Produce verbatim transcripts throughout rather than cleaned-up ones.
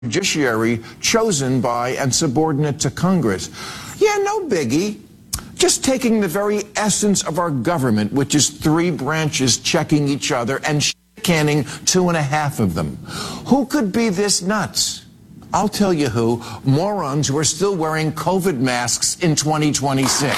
judiciary chosen by and subordinate to Congress. Yeah, no biggie. Just taking the very essence of our government, which is three branches checking each other and canning two and a half of them. Who could be this nuts? I'll tell you who. Morons who are still wearing COVID masks in twenty twenty-six.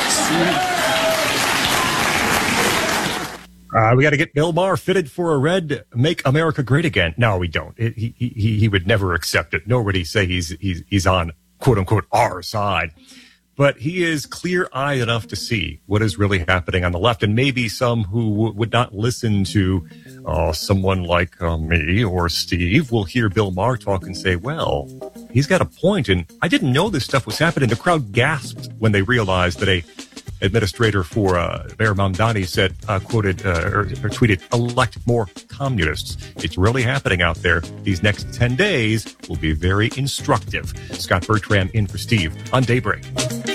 Uh, we got to get Bill Maher fitted for a red "Make America Great Again." No, we don't. It, he, he he would never accept it. Nor would he say he's he's he's on quote unquote our side. But he is clear-eyed enough to see what is really happening on the left, and maybe some who w- would not listen to uh, someone like uh, me or Steve will hear Bill Maher talk and say, "Well, he's got a point." And I didn't know this stuff was happening. The crowd gasped when they realized that a administrator for uh, Mayor Mamdani said, uh, quoted, uh, or, or tweeted, "Elect more communists." It's really happening out there. These next ten days will be very instructive. Scott Bertram in for Steve on Daybreak.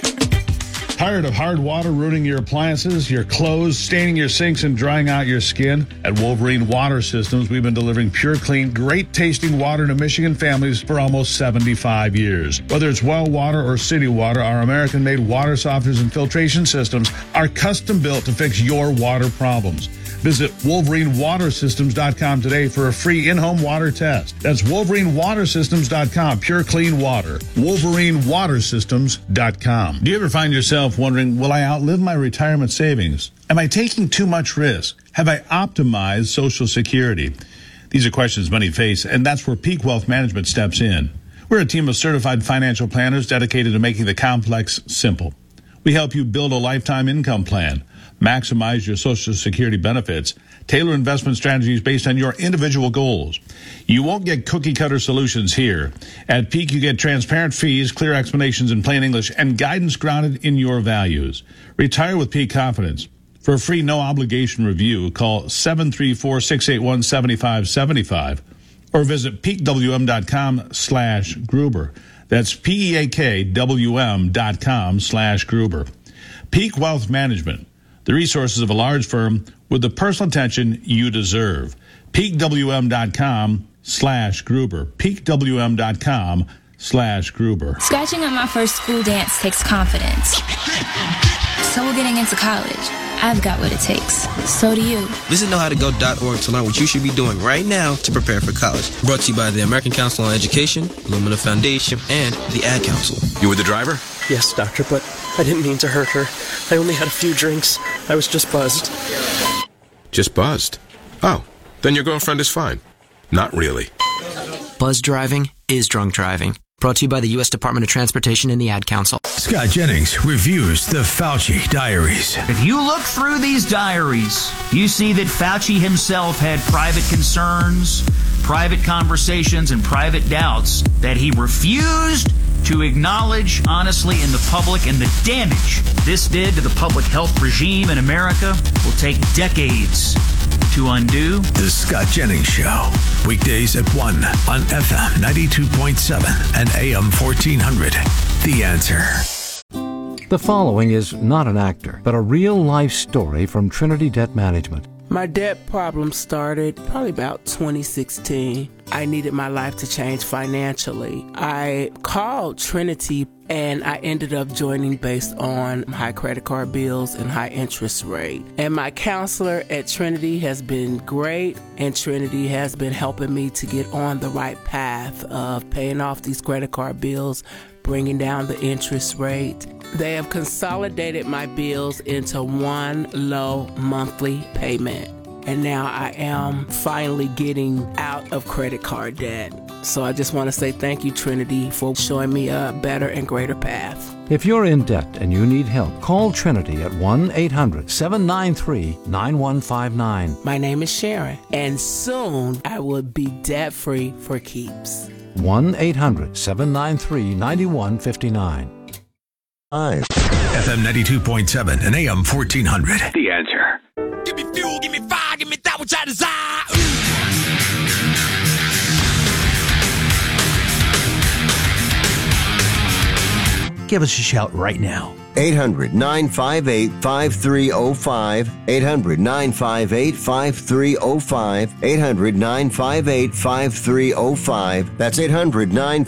Tired of hard water ruining your appliances, your clothes, staining your sinks, and drying out your skin? At Wolverine Water Systems, we've been delivering pure, clean, great-tasting water to Michigan families for almost seventy-five years. Whether it's well water or city water, our American-made water softeners and filtration systems are custom-built to fix your water problems. Visit Wolverine Water Systems dot com today for a free in-home water test. That's Wolverine Water Systems dot com. Pure, clean water. Wolverine Water Systems dot com. Do you ever find yourself wondering, will I outlive my retirement savings? Am I taking too much risk? Have I optimized Social Security? These are questions many face, and that's where Peak Wealth Management steps in. We're a team of certified financial planners dedicated to making the complex simple. We help you build a lifetime income plan, maximize your Social Security benefits, tailor investment strategies based on your individual goals. You won't get cookie-cutter solutions here. At Peak, you get transparent fees, clear explanations in plain English, and guidance grounded in your values. Retire with Peak confidence. For a free, no-obligation review, call seven three four, six eight one, seven five seven five or visit peak w m dot com slash Gruber. That's P-E-A-K-W-M dot com slash Gruber. Peak Wealth Management, the resources of a large firm with the personal attention you deserve. peak w m dot com slash Gruber. peak w m dot com slash Gruber. Scratching at my first school dance takes confidence. So will getting into college. I've got what it takes. So do you. Visit know how to go dot org to learn what you should be doing right now to prepare for college. Brought to you by the American Council on Education, Lumina Foundation, and the Ad Council. You were the driver? Yes, doctor, but I didn't mean to hurt her. I only had a few drinks. I was just buzzed. Just buzzed? Oh, then your girlfriend is fine. Not really. Buzz driving is drunk driving. Brought to you by the U S Department of Transportation and the Ad Council. Scott Jennings reviews the Fauci diaries. If you look through these diaries, you see that Fauci himself had private concerns, private conversations, and private doubts that he refused to acknowledge honestly in the public, and the damage this did to the public health regime in America will take decades to undo. The Scott Jennings Show, weekdays at one on F M ninety-two point seven and A M fourteen hundred. The Answer. The following is not an actor, but a real-life story from Trinity Debt Management. My debt problem started probably about twenty sixteen. I needed my life to change financially. I called Trinity and I ended up joining based on high credit card bills and high interest rate. And my counselor at Trinity has been great, and Trinity has been helping me to get on the right path of paying off these credit card bills, bringing down the interest rate. They have consolidated my bills into one low monthly payment. And now I am finally getting out of credit card debt. So I just want to say thank you, Trinity, for showing me a better and greater path. If you're in debt and you need help, call Trinity at one eight hundred, seven nine three, nine one five nine. My name is Sharon, and soon I will be debt-free for keeps. one eight hundred, seven nine three, nine one five nine. F M ninety-two point seven and A M fourteen hundred. The Answer. Give me fuel, give me fire, give me that which I desire. Give us a shout right now. eight hundred nine five eight five three zero five. eight hundred nine five eight five three zero five. eight hundred nine five eight five three zero five. That's eight hundred nine